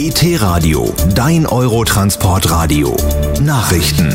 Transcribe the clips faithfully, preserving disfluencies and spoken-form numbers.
E T-Radio, dein Eurotransport-Radio. Nachrichten.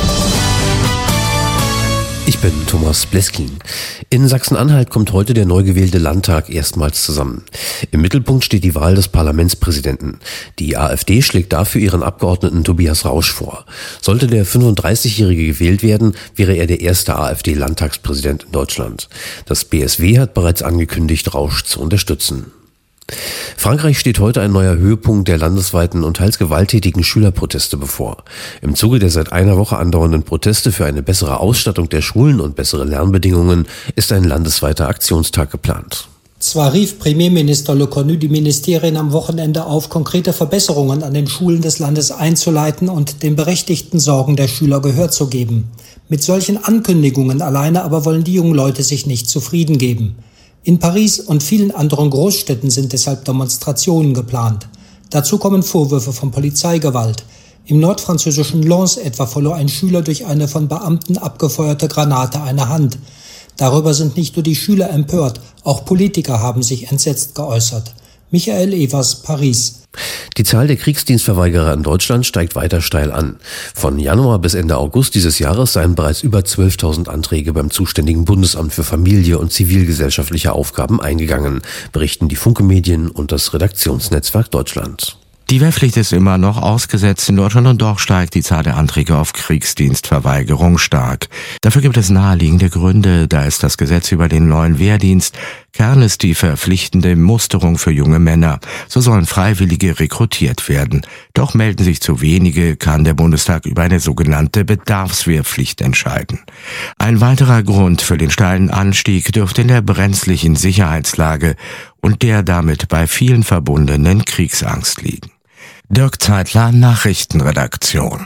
Ich bin Thomas Bleskin. In Sachsen-Anhalt kommt heute der neu gewählte Landtag erstmals zusammen. Im Mittelpunkt steht die Wahl des Parlamentspräsidenten. Die AfD schlägt dafür ihren Abgeordneten Tobias Rausch vor. Sollte der fünfunddreißigjährige gewählt werden, wäre er der erste AfD-Landtagspräsident in Deutschland. Das B S W hat bereits angekündigt, Rausch zu unterstützen. Frankreich steht heute ein neuer Höhepunkt der landesweiten und teils gewalttätigen Schülerproteste bevor. Im Zuge der seit einer Woche andauernden Proteste für eine bessere Ausstattung der Schulen und bessere Lernbedingungen ist ein landesweiter Aktionstag geplant. Zwar rief Premierminister Le Cornu die Ministerien am Wochenende auf, konkrete Verbesserungen an den Schulen des Landes einzuleiten und den berechtigten Sorgen der Schüler Gehör zu geben. Mit solchen Ankündigungen alleine aber wollen die jungen Leute sich nicht zufrieden geben. In Paris und vielen anderen Großstädten sind deshalb Demonstrationen geplant. Dazu kommen Vorwürfe von Polizeigewalt. Im nordfranzösischen Lens etwa verlor ein Schüler durch eine von Beamten abgefeuerte Granate eine Hand. Darüber sind nicht nur die Schüler empört, auch Politiker haben sich entsetzt geäußert. Michael Evers, Paris. Die Zahl der Kriegsdienstverweigerer in Deutschland steigt weiter steil an. Von Januar bis Ende August dieses Jahres seien bereits über zwölftausend Anträge beim zuständigen Bundesamt für Familie und zivilgesellschaftliche Aufgaben eingegangen, berichten die Funke Medien und das Redaktionsnetzwerk Deutschland. Die Wehrpflicht ist immer noch ausgesetzt in Deutschland und doch steigt die Zahl der Anträge auf Kriegsdienstverweigerung stark. Dafür gibt es naheliegende Gründe, da ist das Gesetz über den neuen Wehrdienst. Kern ist die verpflichtende Musterung für junge Männer. So sollen Freiwillige rekrutiert werden. Doch melden sich zu wenige, kann der Bundestag über eine sogenannte Bedarfswehrpflicht entscheiden. Ein weiterer Grund für den steilen Anstieg dürfte in der brenzlichen Sicherheitslage und der damit bei vielen verbundenen Kriegsangst liegen. Dirk Zeitler, Nachrichtenredaktion.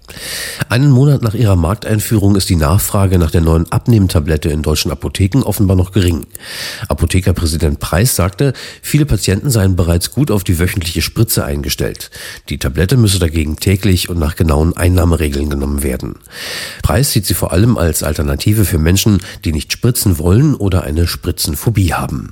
Einen Monat nach ihrer Markteinführung ist die Nachfrage nach der neuen Abnehmtablette in deutschen Apotheken offenbar noch gering. Apothekerpräsident Preis sagte, viele Patienten seien bereits gut auf die wöchentliche Spritze eingestellt. Die Tablette müsse dagegen täglich und nach genauen Einnahmeregeln genommen werden. Preis sieht sie vor allem als Alternative für Menschen, die nicht spritzen wollen oder eine Spritzenphobie haben.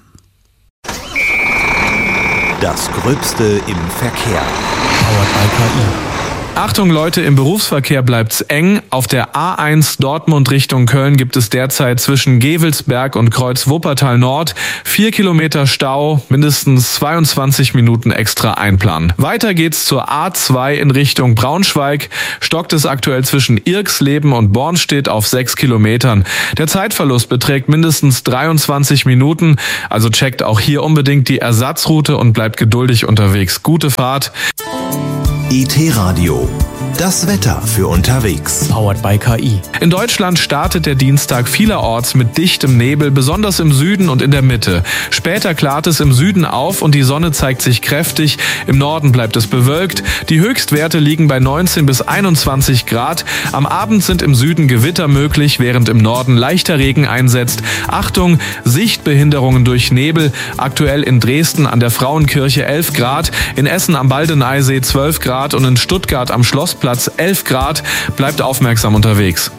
Das Gröbste im Verkehr. Powered by K I. Achtung Leute, im Berufsverkehr bleibt's eng. Auf der A eins Dortmund Richtung Köln gibt es derzeit zwischen Gevelsberg und Kreuz Wuppertal Nord vier Kilometer Stau, mindestens zweiundzwanzig Minuten extra einplanen. Weiter geht's zur A zwei in Richtung Braunschweig. Stockt es aktuell zwischen Irxleben und Bornstedt auf sechs Kilometern. Der Zeitverlust beträgt mindestens dreiundzwanzig Minuten. Also checkt auch hier unbedingt die Ersatzroute und bleibt geduldig unterwegs. Gute Fahrt. E T-Radio, das Wetter für unterwegs. Powered by K I. In Deutschland startet der Dienstag vielerorts mit dichtem Nebel, besonders im Süden und in der Mitte. Später klart es im Süden auf und die Sonne zeigt sich kräftig. Im Norden bleibt es bewölkt. Die Höchstwerte liegen bei neunzehn bis einundzwanzig Grad. Am Abend sind im Süden Gewitter möglich, während im Norden leichter Regen einsetzt. Achtung, Sichtbehinderungen durch Nebel. Aktuell in Dresden an der Frauenkirche elf Grad, in Essen am Baldeneysee zwölf Grad und in Stuttgart am Schlossplatz elf Grad. Bleibt aufmerksam unterwegs.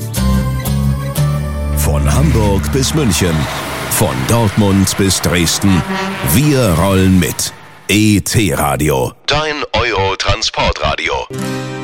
Von Hamburg bis München, von Dortmund bis Dresden, wir rollen mit. E T-Radio, dein Eurotransportradio.